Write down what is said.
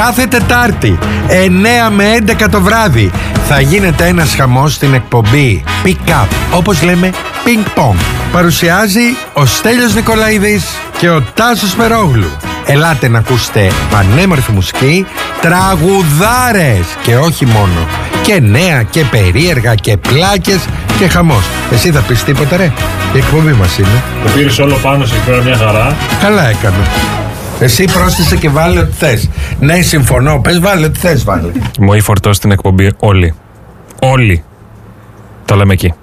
Κάθε Τετάρτη 9 με 11 το βράδυ θα γίνεται ένας χαμός στην εκπομπή Pick Up, όπως λέμε Ping Pong. Παρουσιάζει ο Στέλιος Νικολαίδης και ο Τάσος Περόγλου. Ελάτε να ακούσετε πανέμορφη μουσική, τραγουδάρες και όχι μόνο, και νέα και περίεργα και πλάκες και χαμός. Εσύ θα πεις τίποτα ρε? Η εκπομπή μας είναι. Το πήρες όλο πάνω σε πέρα μια χαρά. Καλά έκανα. Εσύ πρόσθεσε και βάλε ό,τι θες. Ναι, συμφωνώ. Πες βάλε ό,τι θες, βάλε. Μου έχει φορτώσει την εκπομπή όλοι. Όλοι. Το λέμε εκεί.